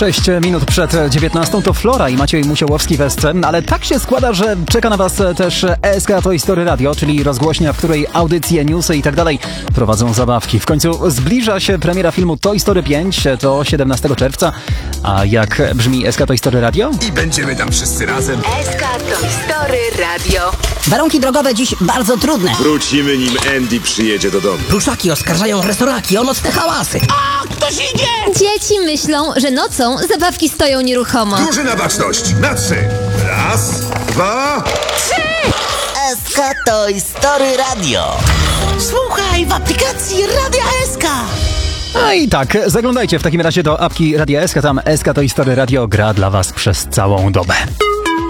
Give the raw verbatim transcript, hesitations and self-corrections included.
sześć minut przed dziewiętnastą to Flora i Maciej Musiałowski w Esce, ale tak się składa, że czeka na Was też E S K Toy Story Radio, czyli rozgłośnia, w której audycje, newsy i tak dalej prowadzą zabawki. W końcu zbliża się premiera filmu Toy Story pięć, to siedemnastego czerwca. A jak brzmi E S K Toy Story Radio? I będziemy tam wszyscy razem. E S K Toy Story Radio. Warunki drogowe dziś bardzo trudne. Wrócimy, nim Andy przyjedzie do domu. Pluszaki oskarżają resoraki o nocne hałasy. A, ktoś idzie! Dzieci myślą, że nocą zabawki stoją nieruchomo. Drużyna baczność. Na trzy. Raz, dwa... E S K Toy Story Radio. Słuchaj w aplikacji Radia S K. No i tak, zaglądajcie w takim razie do apki Radia S K, tam E S K Toy Story Radio gra dla Was przez całą dobę.